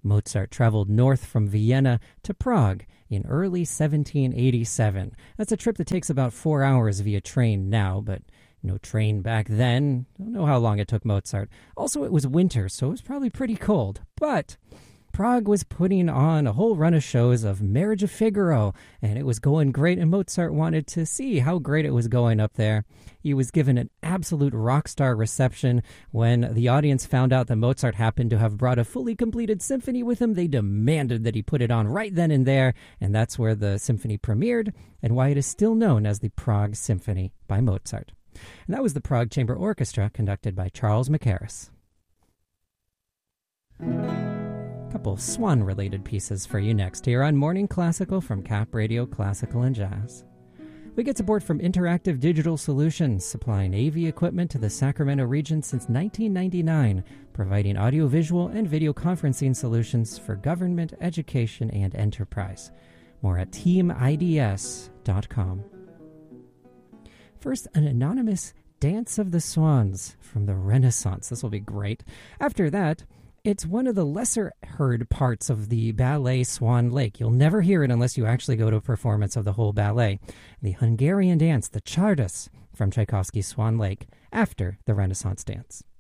Mozart traveled north from Vienna to Prague in early 1787. That's a trip that takes about 4 hours via train now, but no train back then. Don't know how long it took Mozart. Also, it was winter, so it was probably pretty cold. But Prague was putting on a whole run of shows of Marriage of Figaro, and it was going great, and Mozart wanted to see how great it was going up there. He was given an absolute rock star reception. When the audience found out that Mozart happened to have brought a fully completed symphony with him, they demanded that he put it on right then and there, and that's where the symphony premiered, and why it is still known as the Prague Symphony by Mozart. And that was the Prague Chamber Orchestra, conducted by Charles Mackerras. Couple Swan-related pieces for you next here on Morning Classical from Cap Radio Classical and Jazz. We get support from Interactive Digital Solutions, supplying AV equipment to the Sacramento region since 1999, providing audiovisual and video conferencing solutions for government, education, and enterprise. More at teamids.com. First, an anonymous Dance of the Swans from the Renaissance. This will be great. After that, it's one of the lesser-heard parts of the ballet Swan Lake. You'll never hear it unless you actually go to a performance of the whole ballet. The Hungarian dance, the Csardas, from Tchaikovsky's Swan Lake, after the Renaissance dance.